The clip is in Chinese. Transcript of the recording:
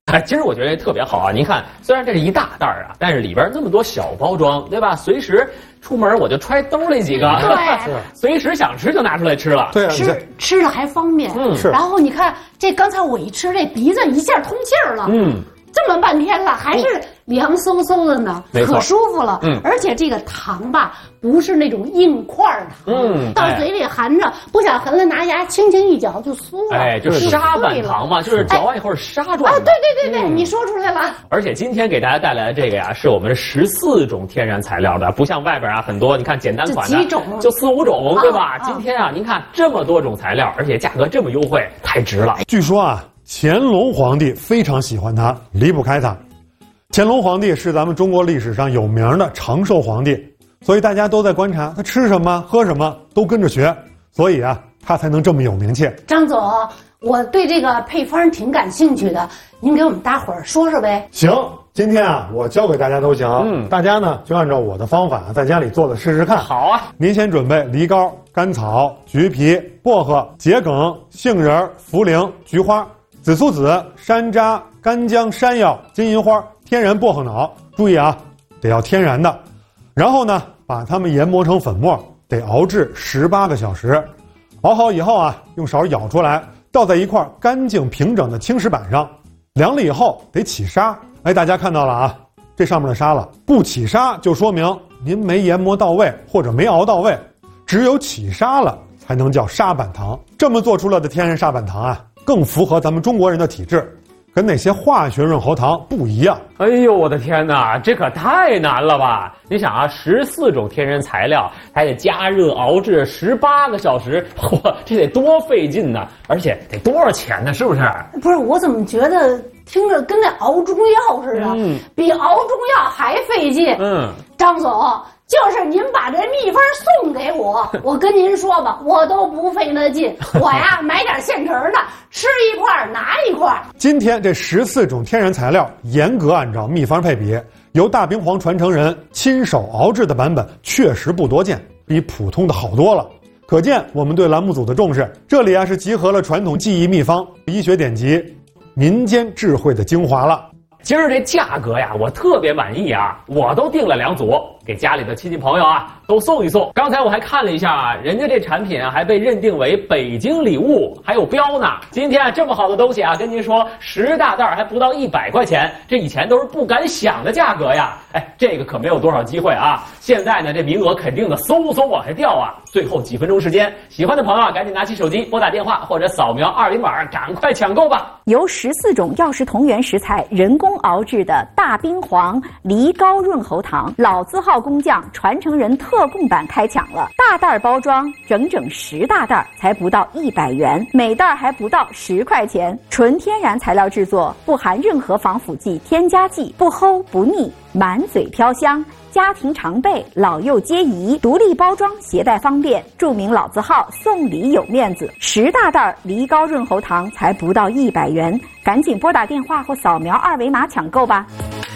哎，其实我觉得特别好啊！您看，虽然这是一大袋啊，但是里边那么多小包装，对吧？随时出门我就揣兜里几个， 对， 随时想吃就拿出来吃了。 对啊， 吃着还方便。 是。 然后你看这刚才我一吃，这鼻子一下通气儿了。这么半天了，还是凉飕飕的呢，可舒服了。而且这个糖吧，不是那种硬块糖，到嘴里含着，不想含了，拿牙轻轻一嚼就酥了。 哎，就是沙板糖嘛，就是嚼完以后是沙状的。 啊，对，你说出来了。 而且今天给大家带来的这个呀，是我们14种天然材料的，不像外边啊很多，你看简单款的几种就4、5种，对吧？今天啊，您看这么多种材料，而且价格这么优惠，太值了。 据说啊，乾隆皇帝非常喜欢它，离不开它。乾隆皇帝是咱们中国历史上有名的长寿皇帝，所以大家都在观察他吃什么喝什么，都跟着学，所以啊，他才能这么有名气。 张总，我对这个配方挺感兴趣的，您给我们大伙儿说说呗。 行，今天啊，我教给大家都行。大家呢就按照我的方法在家里做的试试看。 好啊， 您先准备梨膏、甘草、橘皮、薄荷、桔梗、杏仁、茯苓、菊花、紫苏籽、山楂、干姜、山药、金银花、天然薄荷脑，注意啊，得要天然的。然后呢，把它们研磨成粉末，得熬制18个小时。熬好以后啊，用勺舀出来，倒在一块干净平整的青石板上，凉了以后得起沙。哎，大家看到了啊，这上面的沙了，不起沙就说明您没研磨到位或者没熬到位，只有起沙了才能叫沙板糖。这么做出来的天然沙板糖啊，更符合咱们中国人的体质，跟那些化学润喉糖不一样。 哎呦，我的天哪，这可太难了吧！你想啊，14种天然材料，还得加热熬制18个小时，嚯，这得多费劲呢！而且得多少钱呢？是不是？ 不是，我怎么觉得听着跟那熬中药似的，比熬中药还费劲。张总，就是您把这秘方送给我，我跟您说吧，我都不费那劲。我呀，买点现成的，吃一块拿一块。 今天这14种天然材料，严格按照秘方配比，由大冰皇传承人亲手熬制的版本确实不多见，比普通的好多了。可见我们对栏目组的重视。这里啊是集合了传统技艺秘方、医学典籍、民间智慧的精华了。 今儿这价格呀，我特别满意啊！我都订了2组，给家里的亲戚朋友啊都送一送。刚才我还看了一下啊，人家这产品啊还被认定为北京礼物，还有标呢。今天啊这么好的东西啊，跟您说10大袋还不到100块钱，这以前都是不敢想的价格呀。哎，这个可没有多少机会啊！现在呢这名额肯定的嗖嗖往下掉啊！最后几分钟时间，喜欢的朋友啊赶紧拿起手机拨打电话或者扫描2维码，赶快抢购吧！ 由14种药食同源食材人工熬制的大冰皇梨膏润喉糖，老字号工匠传承人特供版开抢了。大袋包装，整整10大袋，才不到100元，每袋还不到10块钱。纯天然材料制作，不含任何防腐剂、添加剂，不齁不腻，满嘴飘香。家庭常备，老幼皆宜，独立包装，携带方便。著名老字号，送礼有面子。10大袋梨膏润喉糖才不到100元，赶紧拨打电话或扫描2维码抢购吧。